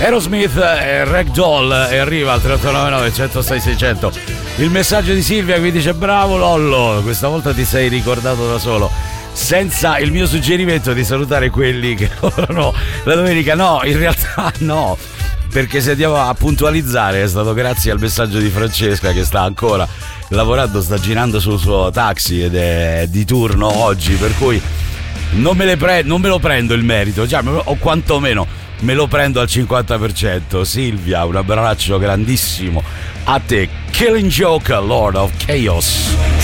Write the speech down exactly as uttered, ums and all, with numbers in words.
Aerosmith e Ragdoll, e arriva al tre otto nove nove uno zero sei sei zero zero il messaggio di Silvia che mi dice: bravo Lollo, questa volta ti sei ricordato da solo, senza il mio suggerimento di salutare quelli che lavorano la domenica. No, in realtà no, perché se andiamo a puntualizzare è stato grazie al messaggio di Francesca, che sta ancora lavorando, sta girando sul suo taxi ed è di turno oggi, per cui non me, le pre- non me lo prendo il merito, cioè, o quantomeno me lo prendo al cinquanta per cento. Silvia, un abbraccio grandissimo a te. Killing Joke, Lord of Chaos.